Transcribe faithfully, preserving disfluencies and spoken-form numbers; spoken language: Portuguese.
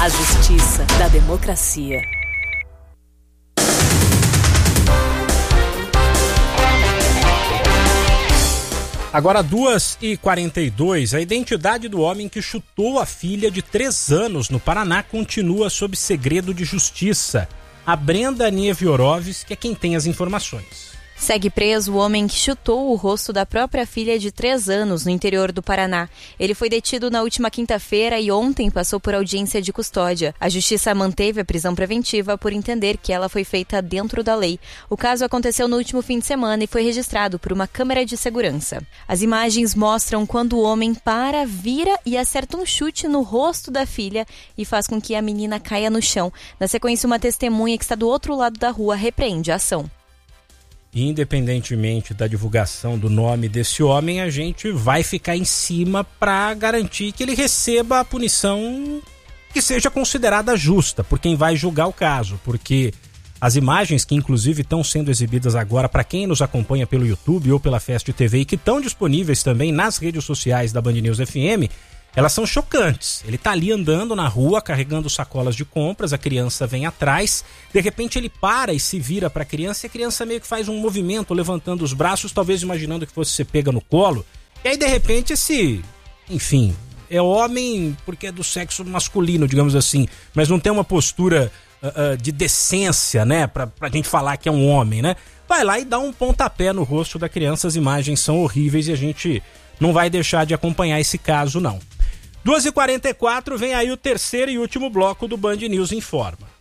A justiça da democracia. Agora, duas e quarenta e dois, a identidade do homem que chutou a filha de três anos no Paraná continua sob segredo de justiça. A Brenda Nieviorovski, que é quem tem as informações. Segue preso o homem que chutou o rosto da própria filha de três anos no interior do Paraná. Ele foi detido na última quinta-feira e ontem passou por audiência de custódia. A justiça manteve a prisão preventiva por entender que ela foi feita dentro da lei. O caso aconteceu no último fim de semana e foi registrado por uma câmera de segurança. As imagens mostram quando o homem para, vira e acerta um chute no rosto da filha e faz com que a menina caia no chão. Na sequência, uma testemunha que está do outro lado da rua repreende a ação. Independentemente da divulgação do nome desse homem, a gente vai ficar em cima para garantir que ele receba a punição que seja considerada justa por quem vai julgar o caso, porque as imagens que inclusive estão sendo exibidas agora para quem nos acompanha pelo YouTube ou pela Fest T V e que estão disponíveis também nas redes sociais da Band News F M, elas são chocantes. Ele tá ali andando na rua, carregando sacolas de compras, a criança vem atrás, de repente ele para e se vira para a criança e a criança meio que faz um movimento levantando os braços, talvez imaginando que fosse ser pega no colo. E aí de repente esse, enfim, é homem porque é do sexo masculino, digamos assim, mas não tem uma postura uh, uh, de decência, né, pra, pra gente falar que é um homem, né? Vai lá e dá um pontapé no rosto da criança, as imagens são horríveis e a gente não vai deixar de acompanhar esse caso, não. duas e quarenta e quatro, vem aí o terceiro e último bloco do Band News Informa.